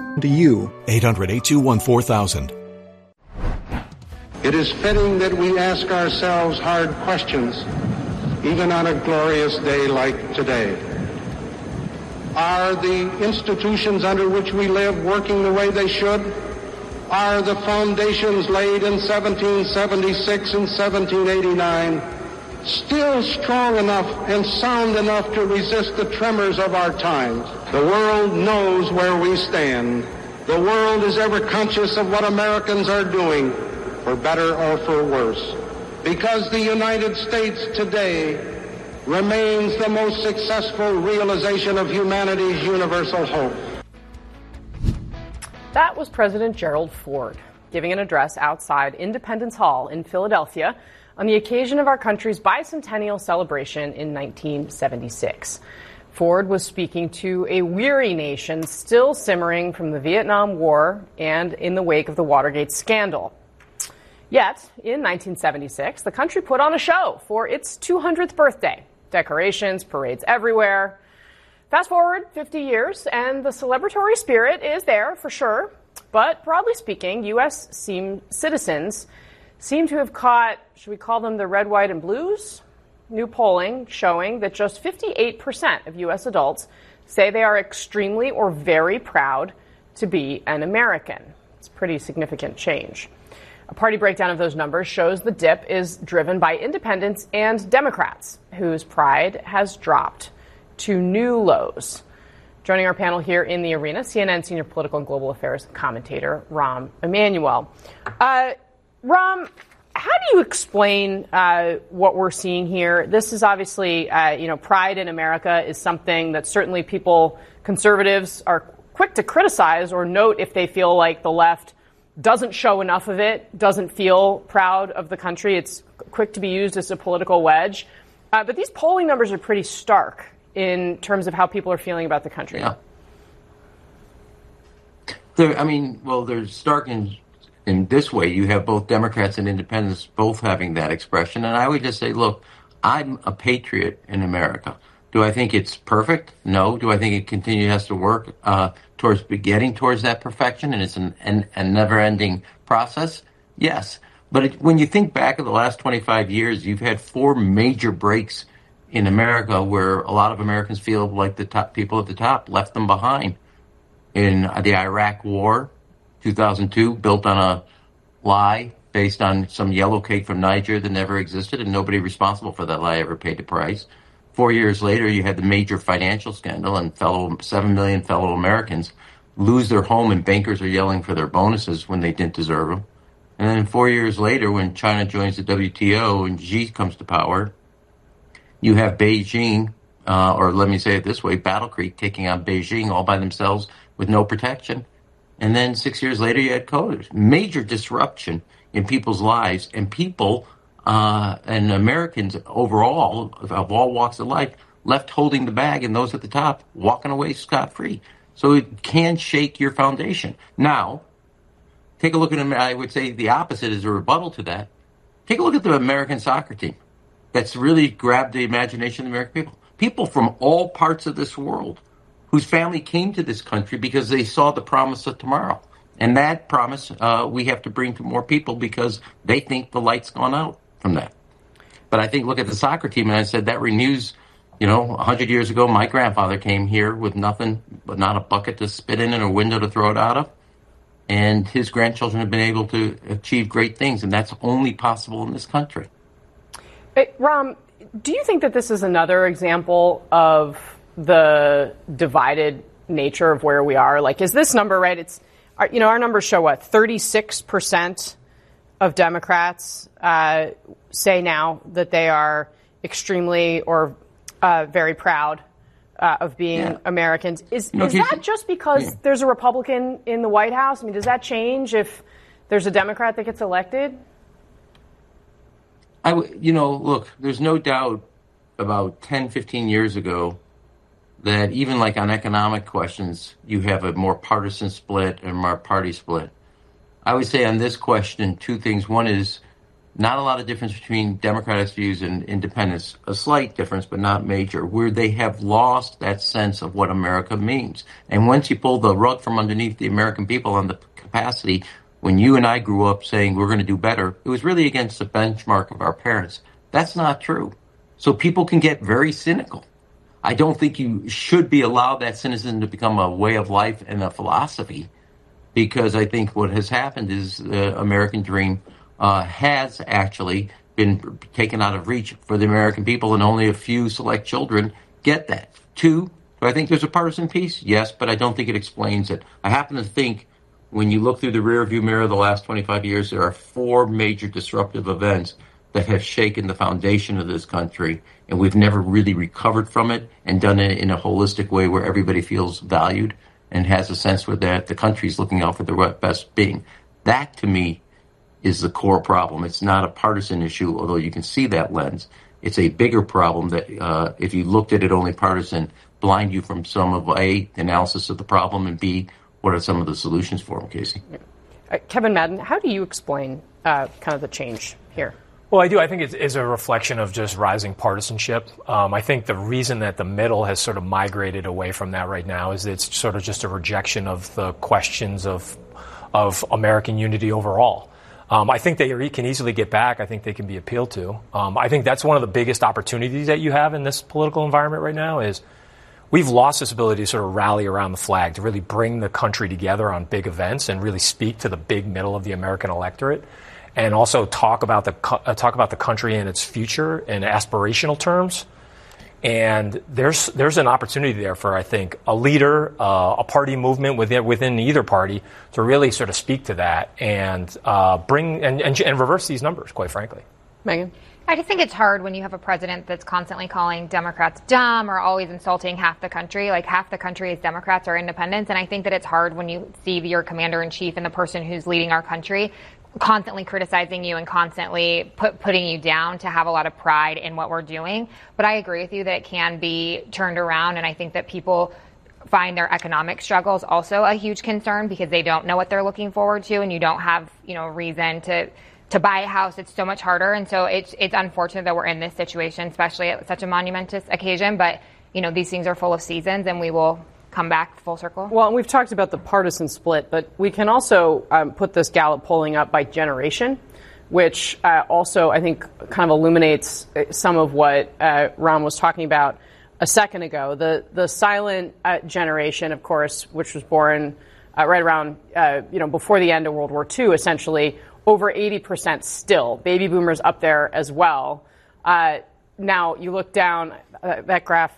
To you. 800-821-4000. It is fitting that we ask ourselves hard questions, even on a glorious day like today. Are the institutions under which we live working the way they should? Are the foundations laid in 1776 and 1789 still strong enough and sound enough to resist the tremors of our times? The world knows where we stand. The world is ever conscious of what Americans are doing, for better or for worse, because the United States today remains the most successful realization of humanity's universal hope. That was President Gerald Ford giving an address outside Independence Hall in Philadelphia on the occasion of our country's bicentennial celebration in 1976. Ford was speaking to a weary nation still simmering from the Vietnam War and in the wake of the Watergate scandal. Yet, in 1976, the country put on a show for its 200th birthday. Decorations, parades everywhere. Fast forward 50 years, and the celebratory spirit is there for sure. But broadly speaking, U.S. citizens seem to have caught, should we call them the red, white, and blues? New polling showing that just 58% of U.S. adults say they are extremely or very proud to be an American. It's a pretty significant change. A party breakdown of those numbers shows the dip is driven by independents and Democrats, whose pride has dropped to new lows. Joining our panel here in the arena, CNN senior political and global affairs commentator Rahm Emanuel. Rahm, how do you explain what we're seeing here? This is obviously, pride in America is something that certainly conservatives are quick to criticize or note if they feel like the left doesn't show enough of it, doesn't feel proud of the country. It's quick to be used as a political wedge. But these polling numbers are pretty stark in terms of how people are feeling about the country. Yeah. They're stark in this way. You have both Democrats and independents both having that expression. And I would just say, look, I'm a patriot in America. Do I think it's perfect? No. Do I think it has to work towards getting towards that perfection, and it's a never-ending process? Yes. But when you think back of the last 25 years, you've had four major breaks in America where a lot of Americans feel like the top people at the top left them behind. In the Iraq War, 2002, built on a lie based on some yellow cake from Niger that never existed, and nobody responsible for that lie ever paid the price. 4 years later, you had the major financial scandal, and 7 million fellow Americans lose their home, and bankers are yelling for their bonuses when they didn't deserve them. And then 4 years later, when China joins the WTO and Xi comes to power, you have Beijing, or let me say it this way, Battle Creek taking on Beijing all by themselves with no protection. And then 6 years later, you had COVID. Major disruption in people's lives, and people and Americans overall, of all walks of life, left holding the bag, and those at the top walking away scot-free. So it can shake your foundation. Now, take a look at, I would say the opposite is a rebuttal to that. Take a look at the American soccer team that's really grabbed the imagination of the American people. People from all parts of this world whose family came to this country because they saw the promise of tomorrow. And that promise we have to bring to more people because they think the light's gone out from that. But I think, look at the soccer team, and I said that renews, 100 years ago, my grandfather came here with nothing but not a bucket to spit in and a window to throw it out of. And his grandchildren have been able to achieve great things, and that's only possible in this country. Hey, Rahm, do you think that this is another example of the divided nature of where we are? Like, is this number right? It's, our numbers show what, 36% of Democrats say now that they are extremely or very proud of being Americans. Is that just because there's a Republican in the White House? I mean, does that change if there's a Democrat that gets elected? Look, there's no doubt about 10, 15 years ago that even like on economic questions, you have a more partisan split and more party split. I would say on this question, two things. One is not a lot of difference between Democrats' views and independents, a slight difference, but not major, where they have lost that sense of what America means. And once you pull the rug from underneath the American people on the capacity, when you and I grew up saying we're going to do better, it was really against the benchmark of our parents. That's not true. So people can get very cynical. I don't think you should be allowed that cynicism to become a way of life and a philosophy, because I think what has happened is the American dream has actually been taken out of reach for the American people, and only a few select children get that. Two, do I think there's a partisan piece? Yes, but I don't think it explains it. I happen to think when you look through the rearview mirror of the last 25 years, there are 4 major disruptive events that have shaken the foundation of this country, and we've never really recovered from it and done it in a holistic way where everybody feels valued and has a sense where that the country's looking out for their best being. That, to me, is the core problem. It's not a partisan issue, although you can see that lens. It's a bigger problem that, if you looked at it only partisan, blind you from some of A, the analysis of the problem, and B, what are some of the solutions for them, Casey? Kevin Madden, how do you explain kind of the change here? Well, I do. I think it is a reflection of just rising partisanship. I think the reason that the middle has sort of migrated away from that right now is it's sort of just a rejection of the questions of American unity overall. I think they can easily get back. I think they can be appealed to. I think that's one of the biggest opportunities that you have in this political environment right now is we've lost this ability to sort of rally around the flag, to really bring the country together on big events and really speak to the big middle of the American electorate, and also talk about the country and its future in aspirational terms. And there's an opportunity there for, I think, a leader, a party movement within either party to really sort of speak to that and bring and reverse these numbers, quite frankly. Megan? I just think it's hard when you have a president that's constantly calling Democrats dumb or always insulting half the country. Like, half the country is Democrats or independents. And I think that it's hard when you see your commander-in-chief and the person who's leading our country constantly criticizing you and constantly putting you down, to have a lot of pride in what we're doing. But I agree with you that it can be turned around, and I think that people find their economic struggles also a huge concern because they don't know what they're looking forward to, and you don't have, reason to buy a house. It's so much harder, and so it's unfortunate that we're in this situation, especially at such a monumentous occasion. But these things are full of seasons, and we will come back full circle. Well, and we've talked about the partisan split, but we can also put this Gallup polling up by generation, which also, I think, kind of illuminates some of what Ron was talking about a second ago. The silent generation, of course, which was born right around, before the end of World War II, essentially, over 80% still. Baby boomers up there as well. Now, you look down, that graph,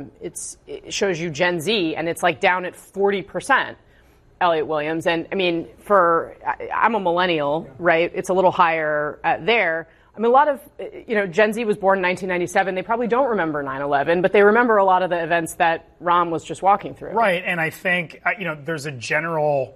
it shows you Gen Z, and it's like down at 40%, Elliot Williams. And, I mean, I'm a millennial, right? It's a little higher there. I mean, a lot of, Gen Z was born in 1997. They probably don't remember 9/11, but they remember a lot of the events that Ron was just walking through. Right, and I think, there's a general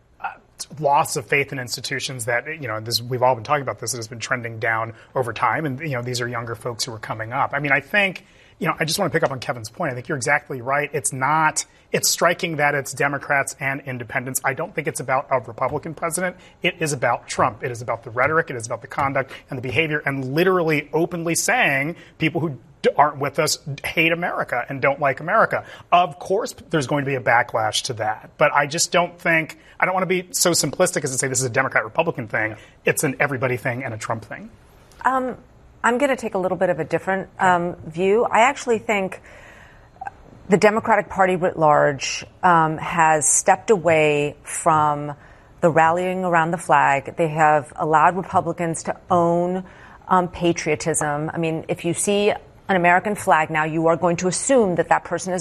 loss of faith in institutions that, we've all been talking about this, it has been trending down over time. And, these are younger folks who are coming up. I mean, I think, I just want to pick up on Kevin's point. I think you're exactly right. It's striking that it's Democrats and independents. I don't think it's about a Republican president. It is about Trump. It is about the rhetoric. It is about the conduct and the behavior, and literally openly saying people who aren't with us hate America and don't like America. Of course, there's going to be a backlash to that. But I just don't want to be so simplistic as to say this is a Democrat-Republican thing. It's an everybody thing and a Trump thing. I'm going to take a little bit of a different view. I actually think the Democratic Party writ large has stepped away from the rallying around the flag. They have allowed Republicans to own patriotism. I mean, if you see an American flag now, you are going to assume that person is